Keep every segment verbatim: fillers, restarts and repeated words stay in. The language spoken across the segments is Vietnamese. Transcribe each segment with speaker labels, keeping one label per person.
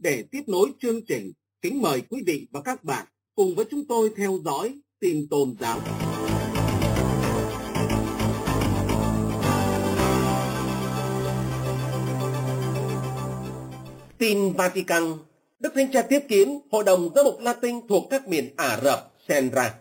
Speaker 1: Để tiếp nối chương trình, kính mời quý vị và các bạn cùng với chúng tôi theo dõi tin tôn giáo.
Speaker 2: Tin Vatican, Đức Thánh Cha tiếp kiến Hội đồng Giám mục Latin thuộc các miền Ả Rập Senra.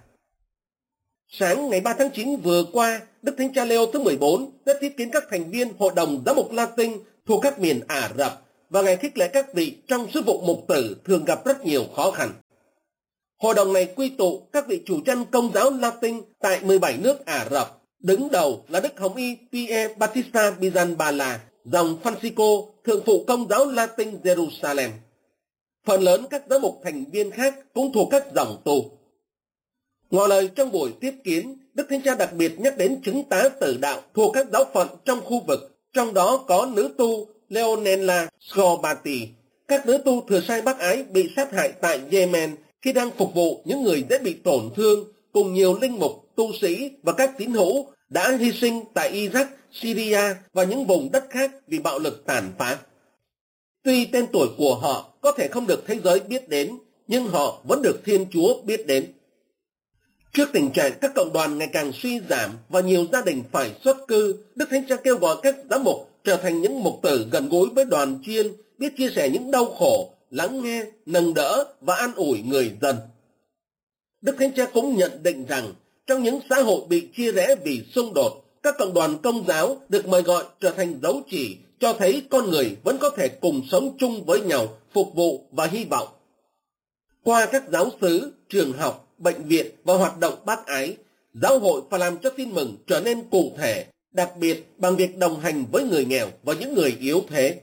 Speaker 2: Sáng ngày ba tháng chín vừa qua, Đức Thánh Cha Leo thứ mười bốn đã tiếp kiến các thành viên Hội đồng Giám mục Latin thuộc các miền Ả Rập và ngài khích lệ các vị trong sứ vụ mục tử thường gặp rất nhiều khó khăn. Hội đồng này quy tụ các vị chủ chăn công giáo Latin tại mười bảy nước Ả Rập, đứng đầu là Đức Hồng Y Pierre Battista Pizzanbala, dòng Francisco, thượng phụ công giáo Latin Jerusalem. Phần lớn các giám mục thành viên khác cũng thuộc các dòng tu. Ngỏ lời trong buổi tiếp kiến, Đức Thánh Cha đặc biệt nhắc đến chứng tá tử đạo thuộc các giáo phận trong khu vực, trong đó có nữ tu Leonella Scorbati. Các nữ tu thừa sai bác ái bị sát hại tại Yemen khi đang phục vụ những người dễ bị tổn thương, cùng nhiều linh mục, tu sĩ và các tín hữu đã hy sinh tại Iraq, Syria và những vùng đất khác vì bạo lực tàn phá. Tuy tên tuổi của họ có thể không được thế giới biết đến, nhưng họ vẫn được Thiên Chúa biết đến. Trước tình trạng các cộng đoàn ngày càng suy giảm và nhiều gia đình phải xuất cư, Đức Thánh Cha kêu gọi các giám mục trở thành những mục tử gần gũi với đoàn chiên, biết chia sẻ những đau khổ, lắng nghe, nâng đỡ và an ủi người dân. Đức Thánh Cha cũng nhận định rằng, trong những xã hội bị chia rẽ vì xung đột, các cộng đoàn công giáo được mời gọi trở thành dấu chỉ cho thấy con người vẫn có thể cùng sống chung với nhau, phục vụ và hy vọng. Qua các giáo xứ, trường học, bệnh viện và hoạt động bác ái, giáo hội phải làm cho tin mừng trở nên cụ thể, đặc biệt bằng việc đồng hành với người nghèo và những người yếu thế.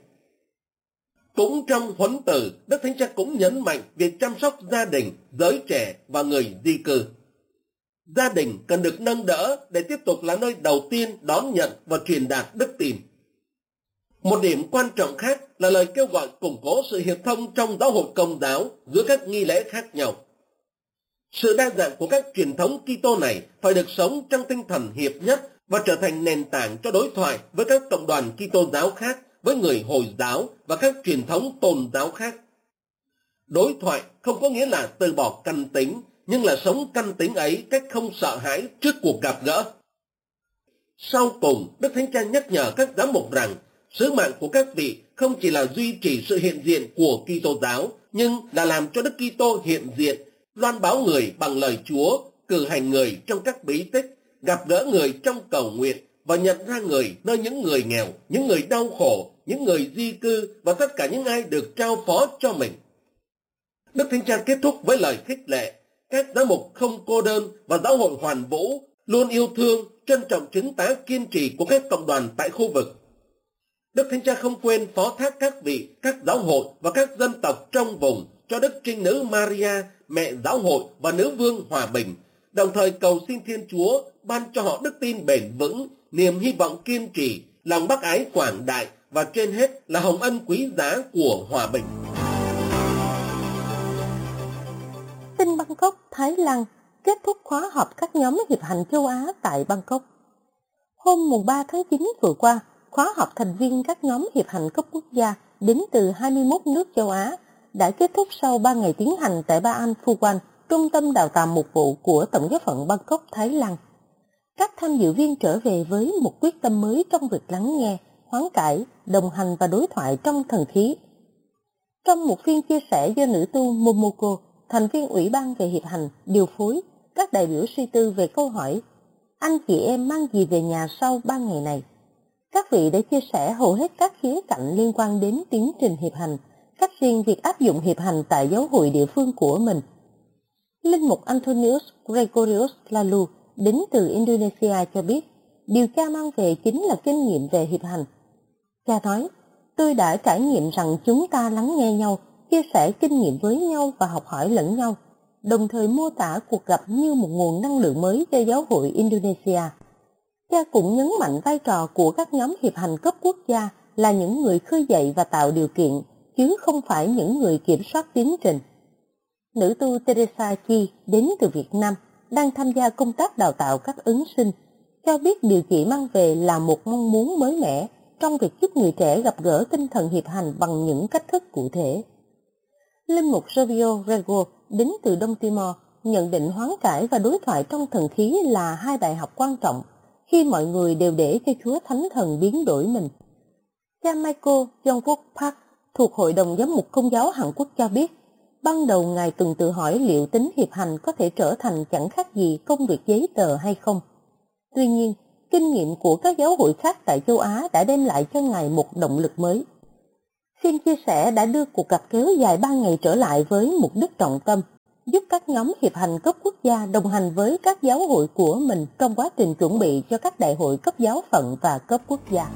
Speaker 2: Cũng trong huấn từ, Đức Thánh Cha cũng nhấn mạnh việc chăm sóc gia đình, giới trẻ và người di cư. Gia đình cần được nâng đỡ để tiếp tục là nơi đầu tiên đón nhận và truyền đạt đức tin. Một điểm quan trọng khác là lời kêu gọi củng cố sự hiệp thông trong giáo hội công giáo giữa các nghi lễ khác nhau. Sự đa dạng của các truyền thống Kitô này phải được sống trong tinh thần hiệp nhất và trở thành nền tảng cho đối thoại với các cộng đoàn Kitô giáo khác, với người Hồi giáo và các truyền thống tôn giáo khác. Đối thoại không có nghĩa là từ bỏ căn tính, nhưng là sống căn tính ấy cách không sợ hãi trước cuộc gặp gỡ. Sau cùng, Đức Thánh Cha nhắc nhở các giám mục rằng, sứ mạng của các vị không chỉ là duy trì sự hiện diện của Kitô giáo, nhưng là làm cho Đức Kitô hiện diện, loan báo người bằng lời Chúa, cử hành người trong các bí tích, gặp gỡ người trong cầu nguyện và nhận ra người nơi những người nghèo, những người đau khổ, những người di cư và tất cả những ai được trao phó cho mình. Đức Thánh Cha kết thúc với lời khích lệ, các giám mục không cô đơn và giáo hội hoàn vũ luôn yêu thương, trân trọng chứng tá kiên trì của các cộng đoàn tại khu vực. Đức Thánh Cha không quên phó thác các vị, các giáo hội và các dân tộc trong vùng cho Đức Trinh Nữ Maria, mẹ giáo hội và nữ vương hòa bình, đồng thời cầu xin Thiên Chúa ban cho họ đức tin bền vững, niềm hy vọng kiên trì, lòng bác ái quảng đại và trên hết là hồng ân quý giá của hòa bình.
Speaker 3: Tin Bangkok, Thái Lan, kết thúc khóa họp các nhóm hiệp hành châu Á tại Bangkok. Hôm ba tháng chín vừa qua, khóa họp thành viên các nhóm hiệp hành cấp quốc gia đến từ hai mươi mốt nước châu Á đã kết thúc sau ba ngày tiến hành tại Ba An Phu Quan, trung tâm đào tạo mục vụ của Tổng giáo phận Bangkok, Thái Lan. Các tham dự viên trở về với một quyết tâm mới trong việc lắng nghe, hoán cải, đồng hành và đối thoại trong thần khí. Trong một phiên chia sẻ do nữ tu Momoko, thành viên Ủy ban về hiệp hành, điều phối, các đại biểu suy tư về câu hỏi anh chị em mang gì về nhà sau ba ngày này. Các vị đã chia sẻ hầu hết các khía cạnh liên quan đến tiến trình hiệp hành, cách riêng việc áp dụng hiệp hành tại giáo hội địa phương của mình. Linh mục Antonius Gregorius Lalu đến từ Indonesia cho biết, điều cha mang về chính là kinh nghiệm về hiệp hành. Cha nói, tôi đã trải nghiệm rằng chúng ta lắng nghe nhau, chia sẻ kinh nghiệm với nhau và học hỏi lẫn nhau, đồng thời mô tả cuộc gặp như một nguồn năng lượng mới cho giáo hội Indonesia. Cha cũng nhấn mạnh vai trò của các nhóm hiệp hành cấp quốc gia là những người khơi dậy và tạo điều kiện, chứ không phải những người kiểm soát tiến trình. Nữ tu Teresa Chi đến từ Việt Nam, đang tham gia công tác đào tạo các ứng sinh, cho biết điều chị mang về là một mong muốn mới mẻ trong việc giúp người trẻ gặp gỡ tinh thần hiệp hành bằng những cách thức cụ thể. Linh mục Savio Rego đến từ Đông Timor nhận định hoán cải và đối thoại trong thần khí là hai bài học quan trọng khi mọi người đều để cho Chúa Thánh Thần biến đổi mình. Cha Michael Jong-wook Park thuộc Hội đồng Giám mục Công giáo Hàn Quốc cho biết, ban đầu Ngài từng tự hỏi liệu tính hiệp hành có thể trở thành chẳng khác gì công việc giấy tờ hay không. Tuy nhiên, kinh nghiệm của các giáo hội khác tại châu Á đã đem lại cho Ngài một động lực mới. Phiên chia sẻ đã đưa cuộc gặp kéo dài ba ngày trở lại với mục đích trọng tâm, giúp các nhóm hiệp hành cấp quốc gia đồng hành với các giáo hội của mình trong quá trình chuẩn bị cho các đại hội cấp giáo phận và cấp quốc gia.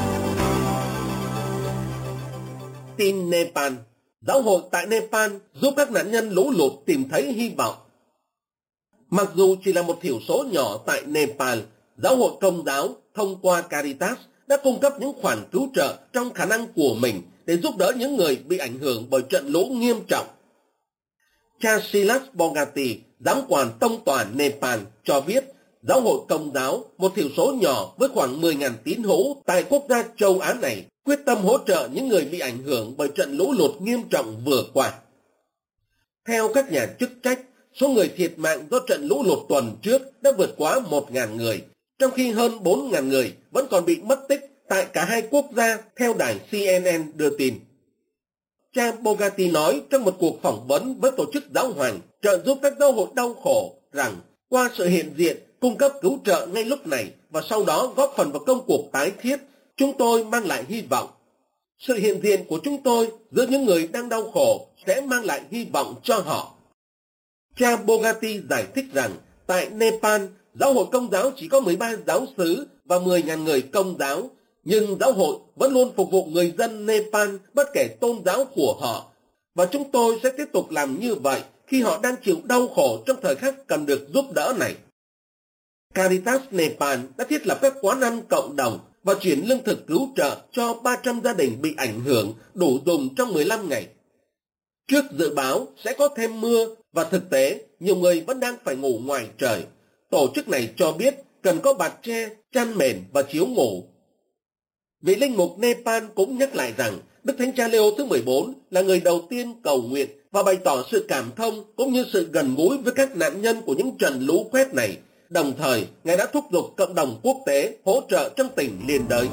Speaker 2: Tin Nepal. Giáo hội tại Nepal giúp các nạn nhân lũ lụt tìm thấy hy vọng. Mặc dù chỉ là một thiểu số nhỏ tại Nepal, giáo hội Công giáo thông qua Caritas đã cung cấp những khoản cứu trợ trong khả năng của mình để giúp đỡ những người bị ảnh hưởng bởi trận lũ nghiêm trọng. Cha Silas Bogati, giám quản tông toàn Nepal, cho biết giáo hội Công giáo, một thiểu số nhỏ với khoảng mười nghìn tín hữu tại quốc gia châu Á này, quyết tâm hỗ trợ những người bị ảnh hưởng bởi trận lũ lụt nghiêm trọng vừa qua. Theo các nhà chức trách, số người thiệt mạng do trận lũ lụt tuần trước đã vượt quá một nghìn người, trong khi hơn bốn nghìn người vẫn còn bị mất tích tại cả hai quốc gia, theo đài C N N đưa tin. Cha Bogati nói trong một cuộc phỏng vấn với tổ chức giáo hoàng trợ giúp các giáo hội đau khổ rằng qua sự hiện diện, cung cấp cứu trợ ngay lúc này và sau đó góp phần vào công cuộc tái thiết, chúng tôi mang lại hy vọng. Sự hiện diện của chúng tôi giữa những người đang đau khổ sẽ mang lại hy vọng cho họ. Cha Bogati giải thích rằng tại Nepal, giáo hội Công giáo chỉ có mười ba giáo xứ và mười nghìn người Công giáo, nhưng giáo hội vẫn luôn phục vụ người dân Nepal bất kể tôn giáo của họ. Và chúng tôi sẽ tiếp tục làm như vậy khi họ đang chịu đau khổ trong thời khắc cần được giúp đỡ này. Caritas Nepal đã thiết lập các quán ăn cộng đồng và chuyển lương thực cứu trợ cho ba trăm gia đình bị ảnh hưởng đủ dùng trong mười lăm ngày. Trước dự báo sẽ có thêm mưa và thực tế nhiều người vẫn đang phải ngủ ngoài trời, tổ chức này cho biết cần có bạt tre, chăn mền và chiếu ngủ. Vị linh mục Nepal cũng nhắc lại rằng Đức Thánh Cha Leo thứ mười bốn là người đầu tiên cầu nguyện và bày tỏ sự cảm thông cũng như sự gần gũi với các nạn nhân của những trận lũ quét này. Đồng thời, Ngài đã thúc giục cộng đồng quốc tế hỗ trợ trong tỉnh liên đới.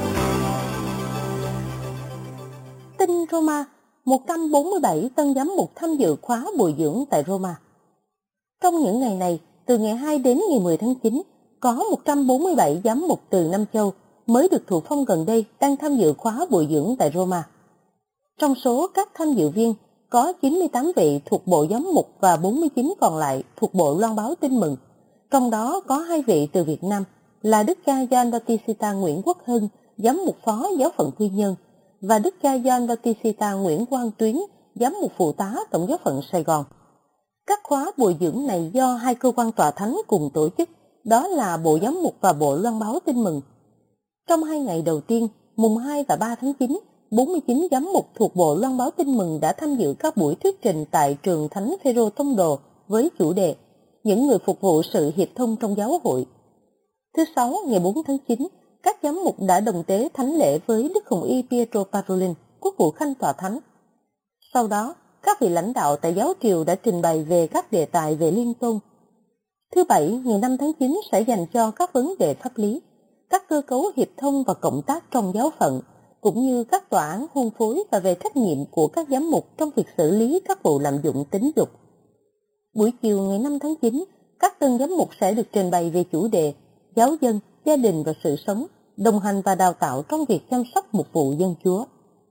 Speaker 3: Tin Roma, một trăm bốn mươi bảy tân giám mục tham dự khóa bồi dưỡng tại Roma. Trong những ngày này, từ ngày hai đến ngày mười tháng chín, có một trăm bốn mươi bảy giám mục từ năm châu mới được thụ phong gần đây đang tham dự khóa bồi dưỡng tại Roma. Trong số các tham dự viên, có chín mươi tám vị thuộc Bộ Giám mục và bốn mươi chín còn lại thuộc Bộ Loan báo Tin mừng. Trong đó có hai vị từ Việt Nam là Đức cha Gioan Bautista Nguyễn Quốc Hưng, giám mục phó giáo phận Quy Nhơn, và Đức cha Gioan Bautista Nguyễn Quang Tuyến, giám mục phụ tá tổng giáo phận Sài Gòn. Các khóa bồi dưỡng này do hai cơ quan tòa thánh cùng tổ chức, đó là Bộ Giám mục và Bộ Loan báo Tin mừng. Trong hai ngày đầu tiên, mùng hai và ba tháng chín, bốn mươi chín giám mục thuộc Bộ Loan báo Tin mừng đã tham dự các buổi thuyết trình tại trường Thánh Phêrô Tông Đồ với chủ đề Những người phục vụ sự hiệp thông trong giáo hội. Thứ Sáu, ngày bốn tháng chín, các giám mục đã đồng tế thánh lễ với Đức Hồng Y Pietro Parolin, quốc vụ khanh tòa thánh. Sau đó, các vị lãnh đạo tại giáo triều đã trình bày về các đề tài về liên tôn. Thứ Bảy, ngày năm tháng chín sẽ dành cho các vấn đề pháp lý, các cơ cấu hiệp thông và cộng tác trong giáo phận, cũng như các tòa án hôn phối và về trách nhiệm của các giám mục trong việc xử lý các vụ lạm dụng tín dục. Buổi chiều ngày năm tháng chín, các tân giám mục sẽ được trình bày về chủ đề giáo dân, gia đình và sự sống, đồng hành và đào tạo trong việc chăm sóc mục vụ dân Chúa.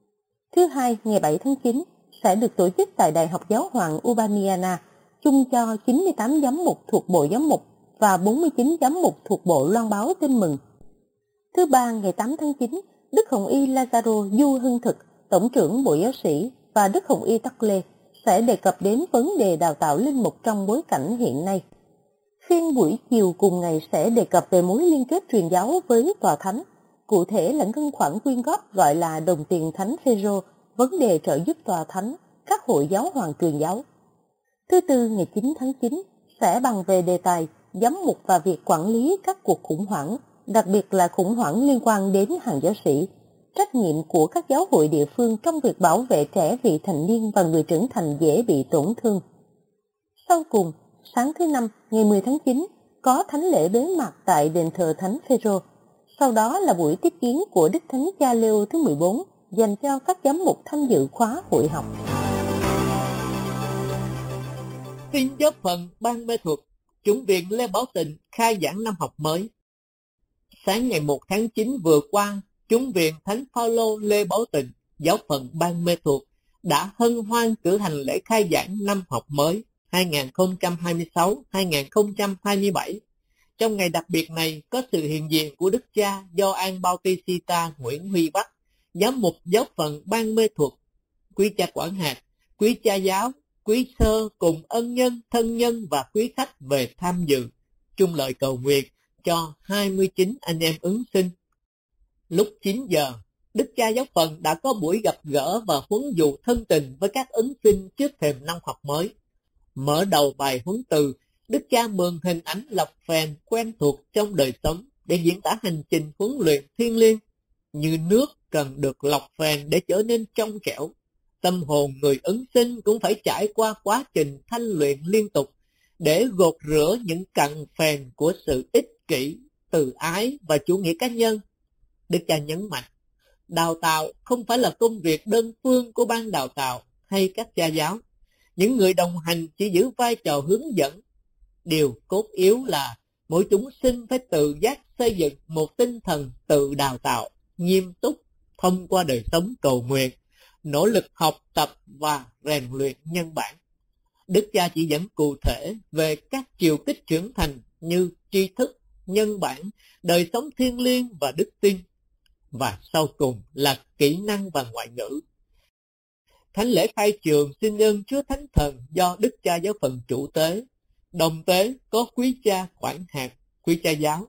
Speaker 3: Thứ Hai, ngày bảy tháng chín, sẽ được tổ chức tại Đại học Giáo hoàng Urbaniana, chung cho chín mươi tám giám mục thuộc Bộ Giám mục và bốn mươi chín giám mục thuộc Bộ Loan báo Tin mừng. Thứ Ba, ngày tám tháng chín, Đức Hồng Y Lazaro Du Hưng Thực, Tổng trưởng Bộ Giáo sĩ, và Đức Hồng Y Tắc Lê sẽ đề cập đến vấn đề đào tạo linh mục trong bối cảnh hiện nay. Phiên buổi chiều cùng ngày sẽ đề cập về mối liên kết truyền giáo với tòa thánh, cụ thể là ngân khoản quyên góp gọi là đồng tiền Thánh Phêrô, vấn đề trợ giúp tòa thánh, các hội giáo hoàng truyền giáo. Thứ Tư, ngày chín tháng chín, sẽ bàn về đề tài giám mục và việc quản lý các cuộc khủng hoảng, đặc biệt là khủng hoảng liên quan đến hàng giáo sĩ, trách nhiệm của các giáo hội địa phương trong việc bảo vệ trẻ vị thành niên và người trưởng thành dễ bị tổn thương. Sau cùng, sáng thứ Năm, ngày mười tháng chín, có thánh lễ bế mạc tại đền thờ Thánh Phêrô. Sau đó là buổi tiếp kiến của Đức Thánh Cha Leo thứ mười bốn dành cho các giám mục tham dự khóa hội học.
Speaker 4: Tin giáo phận Ban Mê Thuật, Chủng viện Lê Bảo Tịnh khai giảng năm học mới. Sáng ngày một tháng chín vừa qua, Chủng viện Thánh Phaolô Lê Bảo Tịnh, giáo phận Ban Mê Thuật đã hân hoan cử hành lễ khai giảng năm học mới hai nghìn không trăm hai mươi sáu hai nghìn không trăm hai mươi bảy. Trong ngày đặc biệt này có sự hiện diện của Đức cha Gioan Bautista Nguyễn Huy Bắc, giám mục giáo phận Ban Mê Thuật, quý cha quản hạt, quý cha giáo, quý sơ cùng ân nhân, thân nhân và quý khách về tham dự, chung lời cầu nguyện cho hai mươi chín anh em ứng sinh. Lúc chín giờ, Đức cha giáo phận đã có buổi gặp gỡ và huấn dụ thân tình với các ứng sinh trước thềm năm học mới. Mở đầu bài huấn từ, Đức cha mượn hình ảnh lọc phèn quen thuộc trong đời sống để diễn tả hành trình huấn luyện thiêng liêng. Như nước cần được lọc phèn để trở nên trong trẻo, tâm hồn người ứng sinh cũng phải trải qua quá trình thanh luyện liên tục để gột rửa những cặn phèn của sự ích kỷ, từ ái và chủ nghĩa cá nhân. Đức cha nhấn mạnh, đào tạo không phải là công việc đơn phương của ban đào tạo hay các cha giáo. Những người đồng hành chỉ giữ vai trò hướng dẫn. Điều cốt yếu là mỗi chúng sinh phải tự giác xây dựng một tinh thần tự đào tạo, nghiêm túc thông qua đời sống cầu nguyện, nỗ lực học tập và rèn luyện nhân bản. Đức cha chỉ dẫn cụ thể về các chiều kích trưởng thành như tri thức, nhân bản, đời sống thiêng liêng và đức tin, và sau cùng là kỹ năng và ngoại ngữ. Thánh lễ khai trường xin ơn Chúa Thánh Thần do Đức cha giáo phận chủ tế, đồng tế có quý cha quản hạt, quý cha giáo.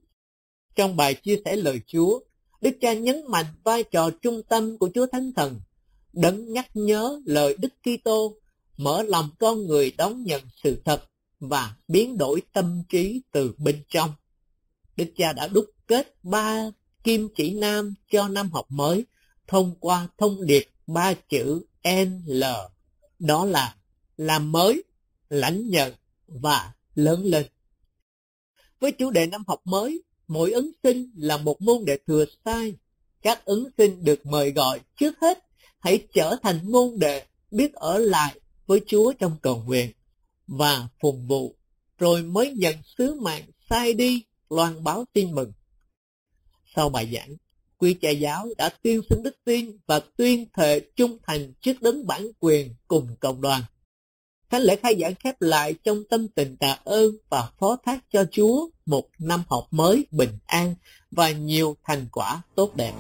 Speaker 4: Trong bài chia sẻ lời Chúa, Đức cha nhấn mạnh vai trò trung tâm của Chúa Thánh Thần, đấng nhắc nhớ lời Đức Kitô, mở lòng con người đón nhận sự thật và biến đổi tâm trí từ bên trong. Đức cha đã đúc kết ba kim chỉ nam cho năm học mới thông qua thông điệp ba chữ en lờ, đó là làm mới, lãnh nhận và lớn lên. Với chủ đề năm học mới, mỗi ứng sinh là một môn đệ thừa sai. Các ứng sinh được mời gọi trước hết hãy trở thành môn đệ biết ở lại với Chúa trong cầu nguyện và phụng vụ, rồi mới nhận sứ mạng sai đi loan báo tin mừng. Sau bài giảng, quý cha giáo đã tuyên xưng đức tin và tuyên thệ trung thành trước đấng bản quyền cùng cộng đoàn. Thánh lễ khai giảng khép lại trong tâm tình tạ ơn và phó thác cho Chúa một năm học mới bình an và nhiều thành quả tốt đẹp.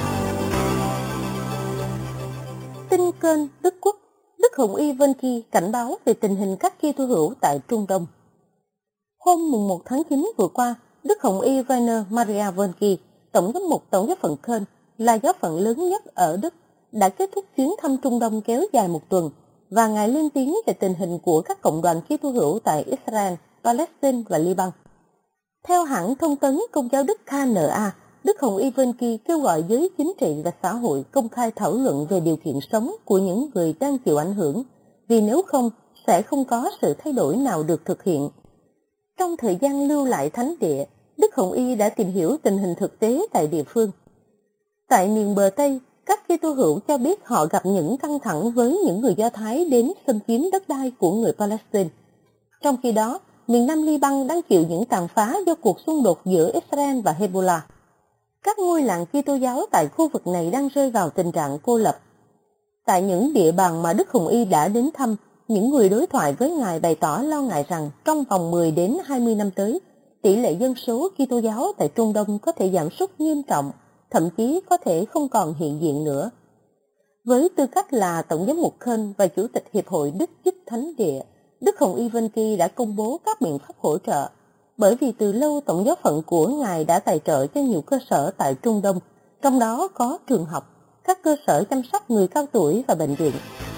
Speaker 3: Tin kênh Đức Quốc, Đức Hồng Y Vân-ki cảnh báo về tình hình các Kitô hữu tại Trung Đông. Hôm mùng một tháng chín vừa qua, Đức Hồng Y Rainer Maria Vân-ki, Tổng giám mục Tổng giáo phận Köln, là giáo phận lớn nhất ở Đức, đã kết thúc chuyến thăm Trung Đông kéo dài một tuần, và Ngài lên tiếng về tình hình của các cộng đoàn Kitô hữu tại Israel, Palestine và Liban. Theo hãng thông tấn Công giáo Đức ca en a, Đức Hồng Y Vân-ki kêu gọi giới chính trị và xã hội công khai thảo luận về điều kiện sống của những người đang chịu ảnh hưởng, vì nếu không, sẽ không có sự thay đổi nào được thực hiện. Trong thời gian lưu lại thánh địa, Đức Hồng Y đã tìm hiểu tình hình thực tế tại địa phương. Tại miền bờ Tây, các Kitô hữu cho biết họ gặp những căng thẳng với những người Do Thái đến xâm chiếm đất đai của người Palestine. Trong khi đó, miền Nam Liban đang chịu những tàn phá do cuộc xung đột giữa Israel và Hezbollah. Các ngôi làng Kitô giáo tại khu vực này đang rơi vào tình trạng cô lập. Tại những địa bàn mà Đức Hồng Y đã đến thăm, những người đối thoại với Ngài bày tỏ lo ngại rằng trong vòng mười đến hai mươi năm tới, tỷ lệ dân số Kitô giáo tại Trung Đông có thể giảm sút nghiêm trọng, thậm chí có thể không còn hiện diện nữa. Với tư cách là Tổng giám mục Köln và Chủ tịch Hiệp hội Đức Giúp Thánh Địa, Đức Hồng Y Vân-ki đã công bố các biện pháp hỗ trợ, bởi vì từ lâu Tổng giáo phận của Ngài đã tài trợ cho nhiều cơ sở tại Trung Đông, trong đó có trường học, các cơ sở chăm sóc người cao tuổi và bệnh viện.